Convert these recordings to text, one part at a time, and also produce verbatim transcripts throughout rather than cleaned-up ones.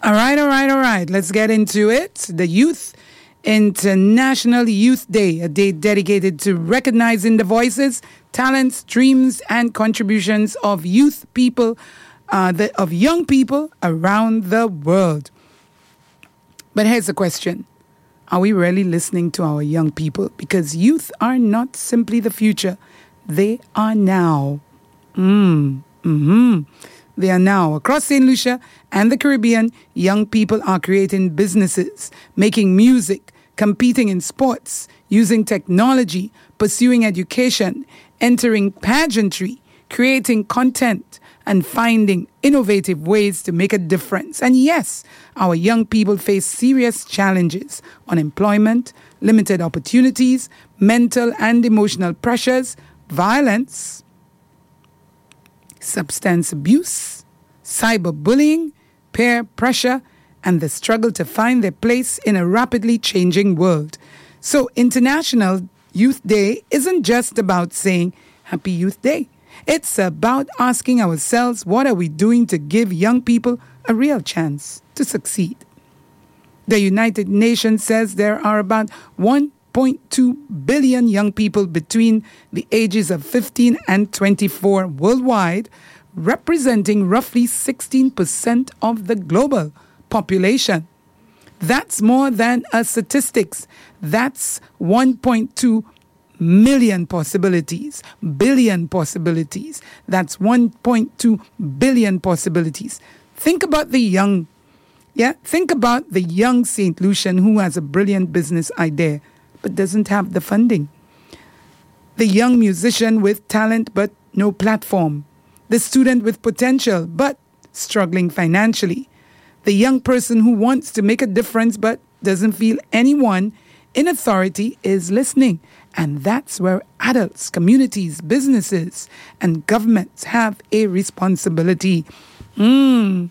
All right, all right, all right. Let's get into it. The Youth International Youth Day, a day dedicated to recognizing the voices, talents, dreams, and contributions of youth people, uh, the, of young people around the world. But here's the question. Are we really listening to our young people? Because youth are not simply the future. They are now. Mm, mm-hmm. They are now. Across Saint Lucia and the Caribbean, young people are creating businesses, making music, competing in sports, using technology, pursuing education, entering pageantry, creating content, and finding innovative ways to make a difference. And yes, our young people face serious challenges: unemployment, limited opportunities, mental and emotional pressures, violence, substance abuse, cyberbullying, peer pressure, and the struggle to find their place in a rapidly changing world. So International Youth Day isn't just about saying Happy Youth Day. It's about asking ourselves, what are we doing to give young people a real chance to succeed? The United Nations says there are about one point two billion young people between the ages of fifteen and twenty-four worldwide, representing roughly sixteen percent of the global population. That's more than a statistics. That's one point two million possibilities, billion possibilities. That's one point two billion possibilities. Think about the young, yeah? Think about the young Saint Lucian who has a brilliant business idea but doesn't have the funding. The young musician with talent but no platform. The student with potential but struggling financially. The young person who wants to make a difference but doesn't feel anyone in authority is listening. And that's where adults, communities, businesses, and governments have a responsibility. Mm.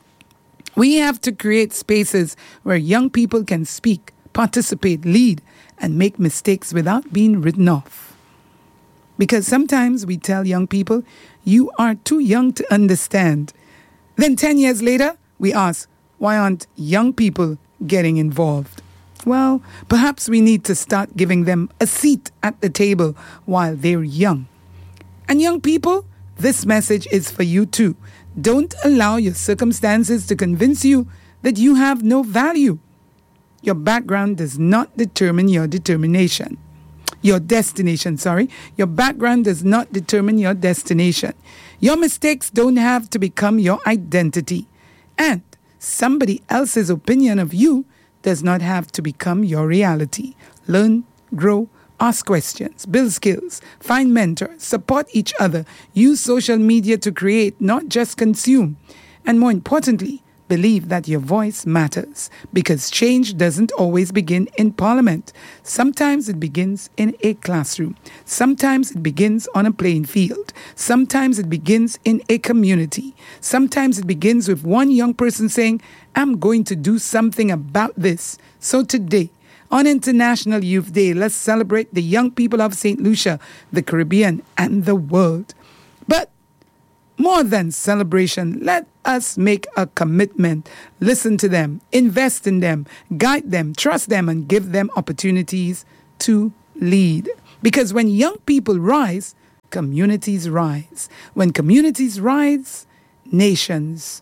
We have to create spaces where young people can speak, participate, lead, and make mistakes without being written off. Because sometimes we tell young people, you are too young to understand. Then ten years later, we ask, why aren't young people getting involved? Well, perhaps we need to start giving them a seat at the table while they're young. And young people, this message is for you too. Don't allow your circumstances to convince you that you have no value. Your background does not determine your determination. Your destination, sorry. Your background does not determine your destination. Your mistakes don't have to become your identity. And somebody else's opinion of you does not have to become your reality. Learn, grow, ask questions, build skills, find mentors, support each other, use social media to create, not just consume. And more importantly, believe that your voice matters, because change doesn't always begin in Parliament. Sometimes it begins in a classroom. Sometimes it begins on a playing field. Sometimes it begins in a community. Sometimes it begins with one young person saying, I'm going to do something about this. So today, on International Youth Day, let's celebrate the young people of Saint Lucia, the Caribbean, and the world. But more than celebration, let us make a commitment. Listen to them, invest in them, guide them, trust them, and give them opportunities to lead. Because when young people rise, communities rise. When communities rise, nations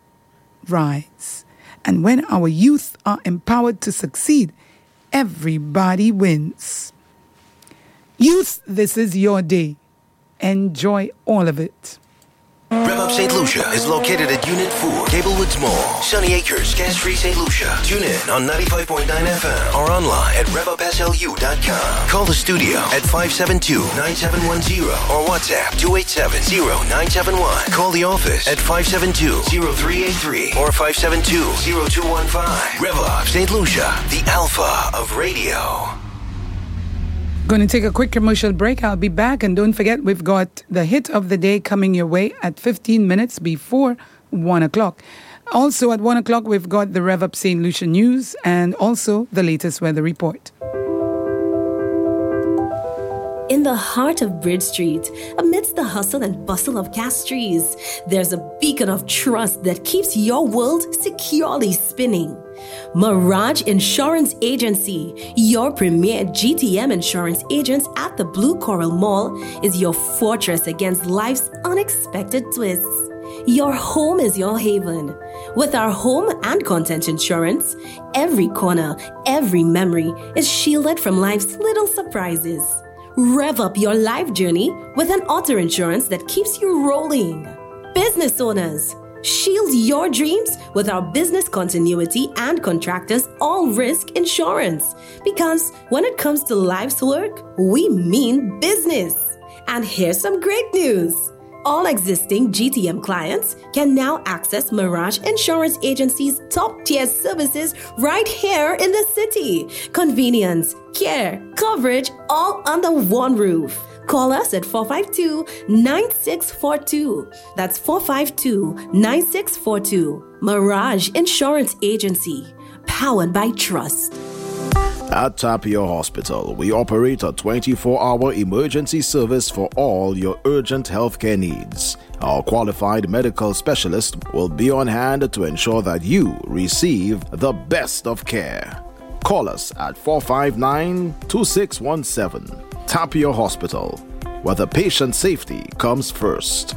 rise. And when our youth are empowered to succeed, everybody wins. Youth, this is your day. Enjoy all of it. Rev Up Saint Lucia is located at Unit four, Gablewoods Mall, Sunny Acres, Gas-Free Saint Lucia. Tune in on ninety-five point nine F M or online at rev up s l u dot com. Call the studio at five seven two, nine seven one zero or WhatsApp two eight seven, zero nine seven one. Call the office at five seven two, zero three eight three or five seven two, zero two one five. Rev Up Saint Lucia, the alpha of radio. Going to take a quick commercial break. I'll be back. And don't forget, we've got the hit of the day coming your way at fifteen minutes before one o'clock. Also at one o'clock, we've got the Rev Up Saint Lucia news and also the latest weather report. In the the heart of Bridge Street, amidst the hustle and bustle of Castries, there's a beacon of trust that keeps your world securely spinning. Mirage Insurance Agency, your premier G T M insurance agent at the Blue Coral Mall, is your fortress against life's unexpected twists. Your home is your haven. With our home and content insurance, every corner, every memory is shielded from life's little surprises. Rev up your life journey with an auto insurance that keeps you rolling. Business owners, shield your dreams with our business continuity and contractors all risk insurance. Because when it comes to life's work, we mean business. And here's some great news. All existing G T M clients can now access Mirage Insurance Agency's top-tier services right here in the city. Convenience, care, coverage, all under one roof. Call us at four five two, nine six four two. That's four five two, nine six four two. Mirage Insurance Agency, powered by trust. At Tapio Hospital, we operate a twenty-four hour emergency service for all your urgent healthcare needs. Our qualified medical specialist will be on hand to ensure that you receive the best of care. Call us at four five nine, two six one seven. Tapio Hospital, where the patient's safety comes first.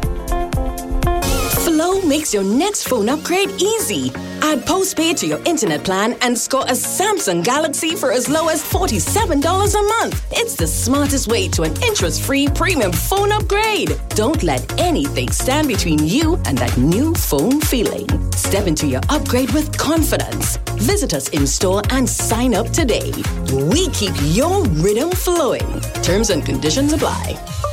Flow makes your next phone upgrade easy. Add postpaid to your internet plan and score a Samsung Galaxy for as low as forty-seven dollars a month. It's the smartest way to an interest-free premium phone upgrade. Don't let anything stand between you and that new phone feeling. Step into your upgrade with confidence. Visit us in store and sign up today. We keep your rhythm flowing. Terms and conditions apply.